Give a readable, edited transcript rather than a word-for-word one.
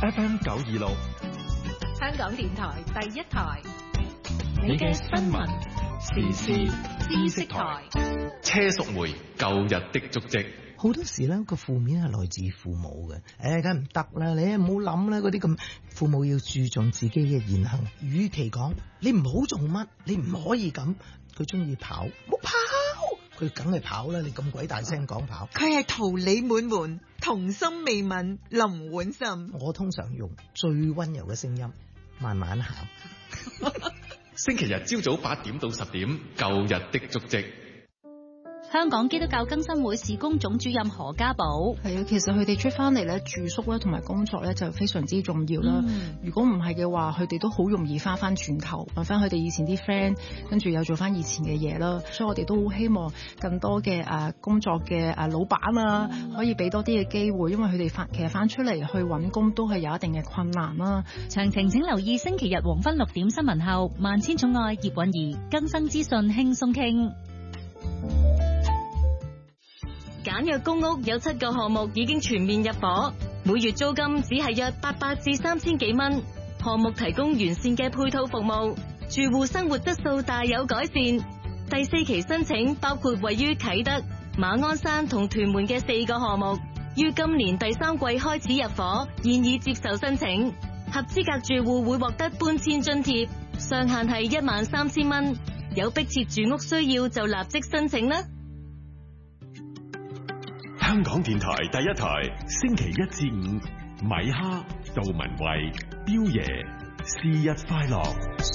FM 926， 香港電台第一台， 你嘅新聞時事知識台。車淑梅舊日的足跡。 好多時咧個負面係來自父母嘅，梗唔得啦！你唔好諗啦，嗰啲咁父母要注重自己嘅言行。與其講你唔好做乜，你唔可以咁，佢中意跑，冇跑，佢梗係跑啦！你咁鬼大聲講跑， 佢係桃李滿門，童心未泯，林婉心。 我通常用最溫柔嘅聲音，慢慢行。 星期日朝早8點到10點，舊日的足跡。 香港基督教更新會事工總主任何家寶， 係啊，其實佢哋出翻嚟咧，住宿咧同埋工作咧就非常之重要啦。如果唔係嘅話，佢哋都好容易翻轉頭，揾翻佢哋以前啲 friend， 跟住又做翻以前嘅嘢啦。所以我哋都好希望更多嘅工作嘅老闆啊，可以俾多啲嘅機會，因為佢哋其實翻出嚟去揾工都係有一定嘅困難啦。 詳情請留意星期日黃昏6點新聞後，萬千寵愛葉韻儀更新資訊輕鬆傾。 簡約公屋有7個項目已經全面入伙，每月租金只係約800至3000幾蚊。項目提供完善嘅配套服務，住戶生活質素大有改善。第4期申請包括位於啟德、馬鞍山同屯門嘅4個項目，於今年第3季開始入伙，現已接受申請。合資格住戶會獲得搬遷津貼，上限係13000蚊。有迫切住屋需要就立即申請啦。 香港電台第一台，星期1至5，米哈、杜文慧、彪爺，生日快樂。